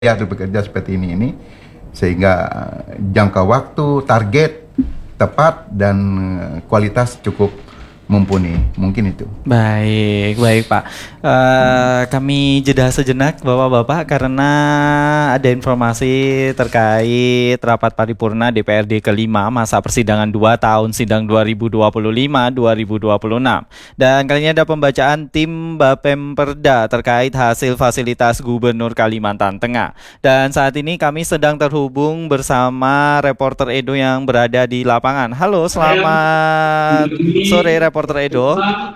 ya bekerja seperti ini sehingga jangka waktu, target tepat dan kualitas cukup mumpuni. Mungkin itu. Baik Pak. Kami jeda sejenak Bapak-Bapak karena ada informasi terkait rapat paripurna DPRD kelima masa persidangan 2 tahun sidang 2025-2026. Dan kali ini ada pembacaan tim Bapemperda terkait hasil fasilitas Gubernur Kalimantan Tengah. Dan saat ini kami sedang terhubung bersama reporter Edo yang berada di lapangan. Halo, selamat sore reporter Edo.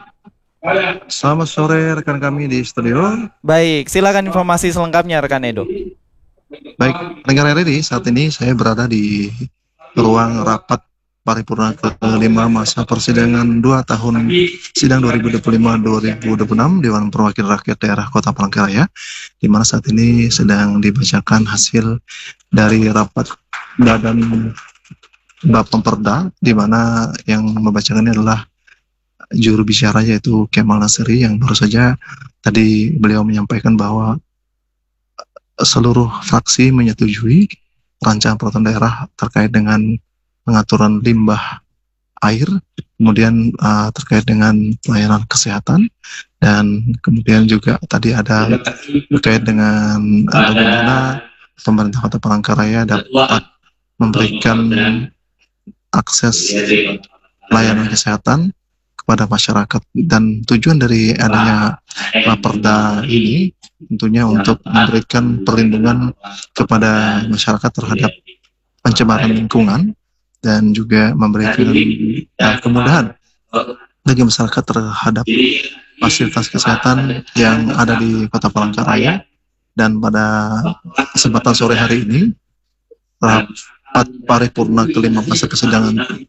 Selamat sore rekan kami di studio. Baik, silakan informasi selengkapnya rekan Edo. Baik, pendengar RRI, saat ini saya berada di ruang rapat paripurna ke-5 masa persidangan 2 tahun sidang 2025-2026 Dewan Perwakilan Rakyat Daerah Kota Palangkaraya, di mana saat ini sedang dibacakan hasil dari rapat Badan Bapemperda, di mana yang membacakannya adalah juru bicara yaitu Kemal Nasiri, yang baru saja tadi beliau menyampaikan bahwa seluruh fraksi menyetujui rancangan peraturan daerah terkait dengan pengaturan limbah air, kemudian terkait dengan pelayanan kesehatan, dan kemudian juga tadi ada terkait dengan bagaimana pemerintah Kota Palangkaraya dapat memberikan akses pelayanan kesehatan kepada masyarakat. Dan tujuan dari adanya Raperda ini tentunya untuk memberikan perlindungan kepada masyarakat terhadap pencemaran lingkungan dan juga memberikan kemudahan bagi masyarakat terhadap fasilitas kesehatan yang ada di Kota Palangkaraya. Dan pada kesempatan sore hari ini rapat paripurna ke-5 masa persidangan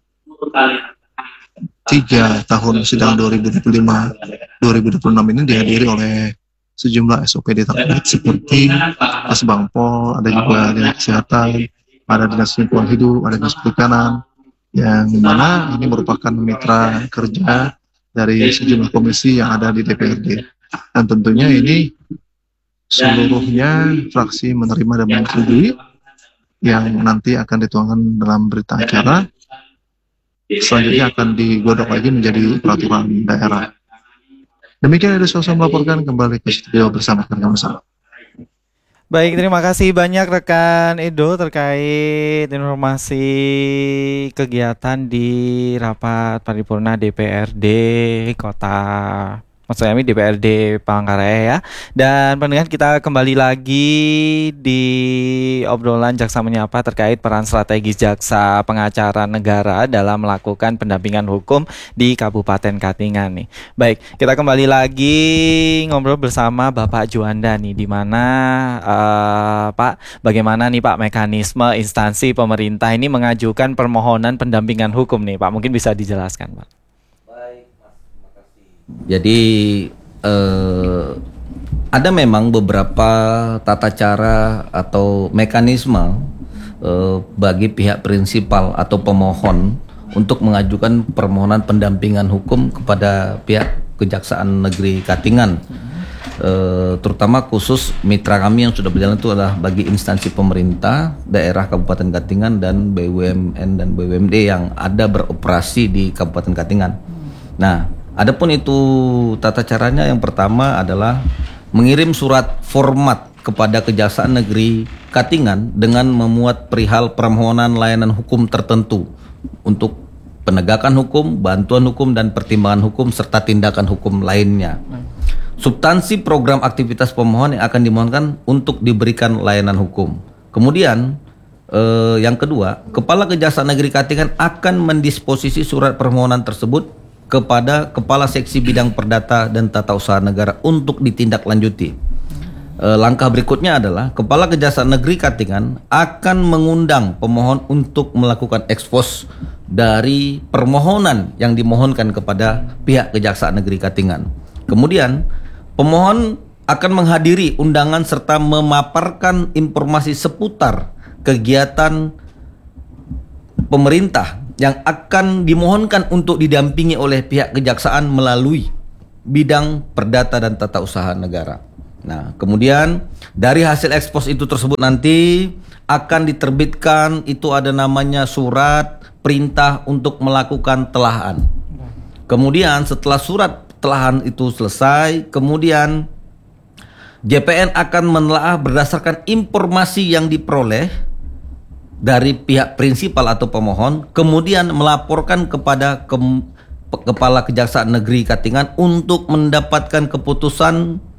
3 tahun sidang 2025-2026 ini dihadiri oleh sejumlah SOPD terkait seperti Asbangpol, ada juga Dinas Kesehatan, ada Dinas Lingkungan Hidup, ada Dinas Perikanan, yang mana ini merupakan mitra kerja dari sejumlah komisi yang ada di DPRD. Dan tentunya ini seluruhnya fraksi menerima dan menyetujui, yang nanti akan dituangkan dalam berita acara. Selanjutnya akan digodok lagi menjadi peraturan daerah. Demikian Edo Soso melaporkan, kembali ke studio bersama kami sama. Baik, terima kasih banyak rekan Edo terkait informasi kegiatan di rapat paripurna DPRD Kota, maksudnya kami DPRD Palangkaraya ya. Dan pendengar, kita kembali lagi di obrolan Jaksa Menyapa terkait peran strategis jaksa pengacara negara dalam melakukan pendampingan hukum di Kabupaten Katingan nih. Baik, kita kembali lagi ngobrol bersama Bapak Juanda nih, di mana Pak, bagaimana nih Pak mekanisme instansi pemerintah ini mengajukan permohonan pendampingan hukum nih Pak, mungkin bisa dijelaskan Pak. Jadi ada memang beberapa tata cara atau mekanisme bagi pihak prinsipal atau pemohon untuk mengajukan permohonan pendampingan hukum kepada pihak Kejaksaan Negeri Katingan. Terutama khusus mitra kami yang sudah berjalan itu adalah bagi instansi pemerintah daerah Kabupaten Katingan dan BUMN dan BUMD yang ada beroperasi di Kabupaten Katingan. Nah, adapun itu tata caranya, yang pertama adalah mengirim surat format kepada Kejaksaan Negeri Katingan dengan memuat perihal permohonan layanan hukum tertentu untuk penegakan hukum, bantuan hukum, dan pertimbangan hukum serta tindakan hukum lainnya. Substansi program aktivitas pemohon yang akan dimohonkan untuk diberikan layanan hukum. Kemudian yang kedua, Kepala Kejaksaan Negeri Katingan akan mendisposisi surat permohonan tersebut kepada Kepala Seksi Bidang Perdata dan Tata Usaha Negara untuk ditindaklanjuti. Langkah berikutnya adalah Kepala Kejaksaan Negeri Katingan akan mengundang pemohon untuk melakukan ekspos dari permohonan yang dimohonkan kepada pihak Kejaksaan Negeri Katingan. Kemudian pemohon akan menghadiri undangan serta memaparkan informasi seputar kegiatan pemerintah yang akan dimohonkan untuk didampingi oleh pihak kejaksaan melalui bidang perdata dan tata usaha negara. Nah, kemudian dari hasil ekspos itu tersebut nanti akan diterbitkan itu ada namanya surat perintah untuk melakukan telahan. Kemudian setelah surat telahan itu selesai, kemudian JPN akan menelaah berdasarkan informasi yang diperoleh dari pihak prinsipal atau pemohon, kemudian melaporkan kepada Kepala Kejaksaan Negeri Katingan untuk mendapatkan keputusan